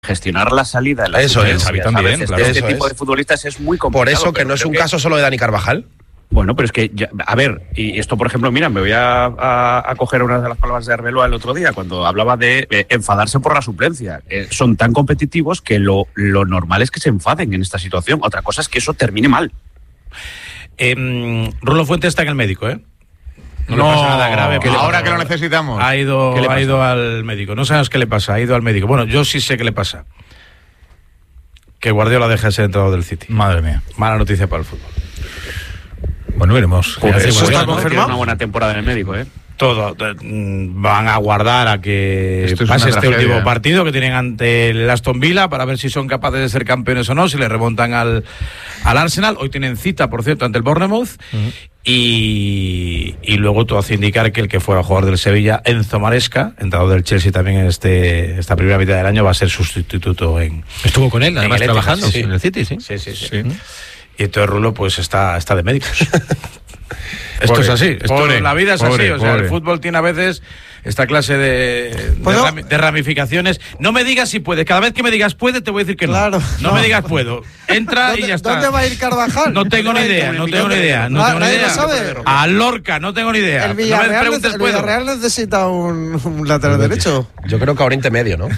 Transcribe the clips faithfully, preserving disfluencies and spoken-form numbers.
gestionar la salida. La eso es, también, claro, este tipo es. de futbolistas es muy complicado. Por eso que no es un que... caso solo de Dani Carvajal. Bueno, pero es que, ya, a ver, y esto por ejemplo, mira, me voy a, a, a coger una de las palabras de Arbeloa el otro día, cuando hablaba de eh, enfadarse por la suplencia. Eh, son tan competitivos que lo, lo normal es que se enfaden en esta situación. Otra cosa es que eso termine mal. Eh, Rulo Fuentes está en el médico, ¿eh? No, no le pasa nada grave. Que ahora que lo necesitamos. Ha ido, ha ido al médico. No sabes qué le pasa, ha ido al médico. Bueno, yo sí sé qué le pasa. Que Guardiola deja de ser entrenador del City. Madre mía. Mala noticia para el fútbol. Bueno, veremos. Pues eso está confirmado. Una buena temporada en el médico, ¿eh? Todo. Van a guardar a que Esto pase este tragedia. último partido que tienen ante el Aston Villa para ver si son capaces de ser campeones o no, si le remontan al, al Arsenal. Hoy tienen cita, por cierto, ante el Bournemouth. Uh-huh. Y, y luego todo hace indicar que el que fuera jugador del Sevilla, Enzo Maresca, entrenador del Chelsea también en este esta primera mitad del año, va a ser sustituto en... Estuvo con él, además, trabajando sí. en el City, ¿sí? Sí, sí, sí. sí. Uh-huh. Y entonces Rulo pues está, está de médicos. Esto pobre, es así, esto, pobre, la vida es pobre, así, o sea, pobre. El fútbol tiene a veces esta clase de, de, de ramificaciones. No me digas si puedes, cada vez que me digas puede te voy a decir que no. Claro, no, no me digas puedo, entra y ya está. ¿Dónde va a ir Carvajal? No tengo ni idea, no tengo ni idea, no tengo ni idea. Sabe? A Lorca, no tengo ni idea. El Villarreal, no me el Villarreal necesita un, un lateral derecho. Yo creo que a Oriente Medio, ¿no?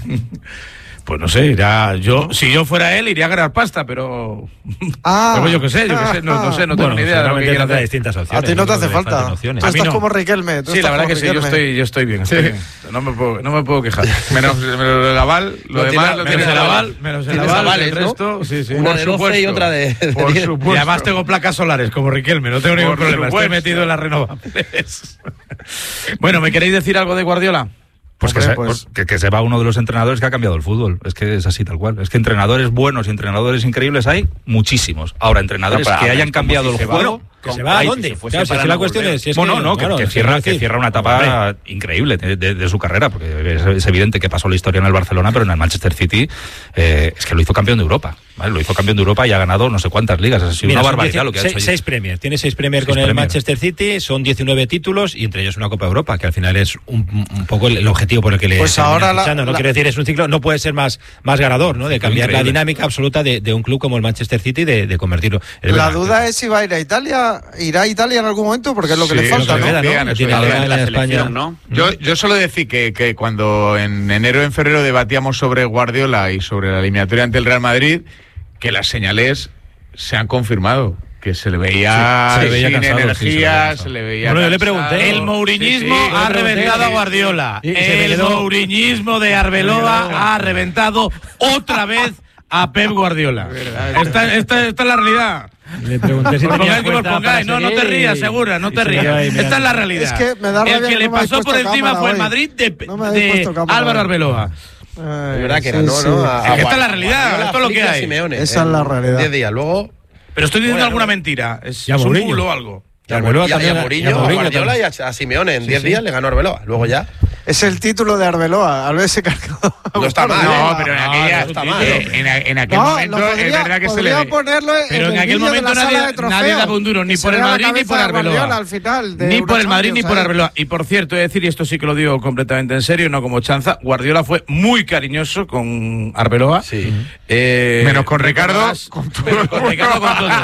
Pues no sé, irá, yo, si yo fuera él, iría a ganar pasta, pero. Ah, pero yo qué sé, yo qué sé, no, no sé, no tengo bueno, ni idea de lo que quiera hacer. Distintas opciones, a ti no te hace falta. Tú estás no. como Riquelme. Sí, la verdad que sí, yo estoy, yo estoy bien. Estoy sí. bien. No, me puedo, no me puedo quejar. Menos, menos el aval, lo demás lo tienes el aval, menos el aval, el resto. ¿no? Sí, sí. Una de doce y otra de. Por supuesto. Y además tengo placas solares, como Riquelme, no tengo ningún problema. Estoy metido en las renovables. Bueno, ¿me queréis decir algo de Guardiola? Pues, Hombre, que, se, pues que, que se va uno de los entrenadores que ha cambiado el fútbol. Es que es así tal cual. Es que entrenadores buenos y entrenadores increíbles hay muchísimos. Ahora, entrenadores no, que hayan cambiado el juego... ¿Que se va a dónde? Si claro, si la cuestión es... Si es bueno, que, no, claro, que, que, cierra, que cierra una etapa hombre. increíble de, de, de su carrera, porque es, es evidente que pasó la historia en el Barcelona, pero en el Manchester City eh, es que lo hizo campeón de Europa. ¿vale? Lo hizo campeón de Europa y ha ganado no sé cuántas ligas. Ha sido Mira, una barbaridad lo que ha hecho. Seis Premier. Tiene seis Premier con el premier. Manchester City, son diecinueve títulos y entre ellos una Copa Europa, que al final es un, un poco el, el objetivo por el que le pues ahora la, No la, quiero decir, es un ciclo, no puede ser más, más ganador, ¿no? De cambiar increíble. la dinámica absoluta de, de un club como el Manchester City, de, de convertirlo. Es la verdad, duda es si va a ir a Italia, irá a Italia en algún momento, porque es lo que sí, le falta, ¿no? Queda, ¿no? Tiene la, la España, ¿no? Yo, yo solo decir que, que cuando en enero o en febrero debatíamos sobre Guardiola y sobre la eliminatoria ante el Real Madrid, que las señales se han confirmado. Que se le veía, sí, se le veía sin cansado, energía, sí, se, se le veía Bueno, yo le pregunté. El mouriñismo sí, sí, ha reventado a Guardiola. Sí, el mouriñismo de Arbeloa ha reventado otra vez a Pep Guardiola. Esta, esta, esta es la realidad. Le pregunté si pongáis como pongáis, no, no te rías, segura, no te rías. Esta es la realidad. Es que me da el que le no pasó por encima fue el Madrid de, no de Álvaro Arbeloa. Es verdad que era, sí, no, sí. ¿no? A, es que esta es la realidad, esto es lo que hay. Simeone, Esa es la realidad. diez días, luego... Pero estoy diciendo bueno, alguna mentira. Es, es un bulo o algo. Y a Mourinho, y a, Mourinho, a Guardiola y a, a Simeone en diez sí, días sí. le ganó Arbeloa. Luego ya... Es el título de Arbeloa, al ver se cargó. No está mal. No, pero en aquella no, está mal. Eh, en, en aquel no, momento podría, es verdad que se le ponerlo Pero en, en aquel momento nadie, nadie daba un duro ni por el Madrid ni por Arbeloa. Al final ni por el Madrid ni por Arbeloa. Y por cierto, he de decir, y esto sí que lo digo completamente en serio, no como chanza, Guardiola fue muy cariñoso con Arbeloa. Sí. Eh, menos con Ricardo. Con menos con Ricardo con todos.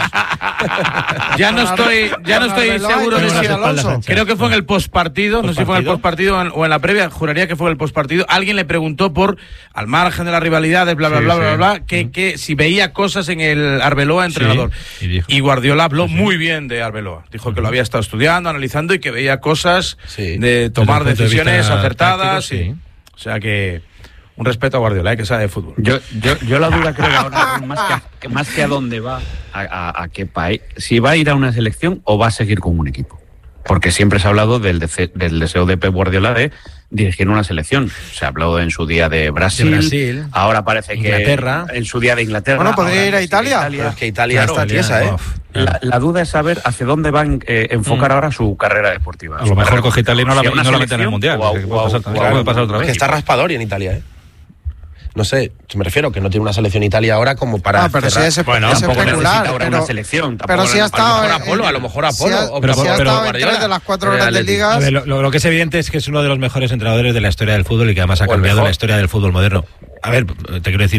Ya no estoy, ya no estoy seguro de si creo que fue en el postpartido, no sé si fue en el postpartido o en la previa, juraría que fue el postpartido. Alguien le preguntó por, al margen de las rivalidades, bla, bla, sí, bla, sí. bla, bla, bla, que, que si veía cosas en el Arbeloa entrenador. Sí, y, dijo, y Guardiola habló sí, sí. muy bien de Arbeloa. Dijo uh-huh. que lo había estado estudiando, analizando y que veía cosas sí. de tomar decisiones de acertadas. Práctico, sí. Sí. O sea que un respeto a Guardiola, ¿eh? Que sabe de fútbol. Yo, yo, yo la duda creo que ahora, más que, a, más que a dónde va, a, a, a qué país, si va a ir a una selección o va a seguir con un equipo. Porque siempre se ha hablado del, de, del deseo de Pep Guardiola de dirigir una selección. Se ha hablado en su día de Brasil, de Brasil ahora parece Inglaterra. que en su día de Inglaterra. Bueno, podría ir a Italia. Italia. Pero es que Italia claro, está tiesa, ¿eh? La, la duda es saber hacia dónde va a eh, enfocar mm. ahora su carrera deportiva. A lo mejor coge Italia y no la, no la mete en el Mundial. O, o, puede pasar, o, puede pasar otra vez. Que está raspador y en Italia, ¿eh? No sé, me refiero que no tiene una selección Italia ahora como para. Ah, pero cerrar. si es, bueno, es tampoco especular. Ahora pero, una selección. Pero si ha estado. A lo mejor Apolo, a lo mejor Apolo. Si ha, o pero, si ha pero, estado en tres de las cuatro grandes ligas. A ver, lo, lo que es evidente es que es uno de los mejores entrenadores de la historia del fútbol y que además ha cambiado la historia del fútbol moderno. A ver, te quiero decir